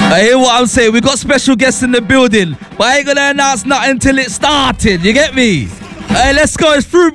I hear what I'm saying. We got special guests in the building, but I ain't gonna announce nothing until it started. You get me? Hey, let's go. It's Fruit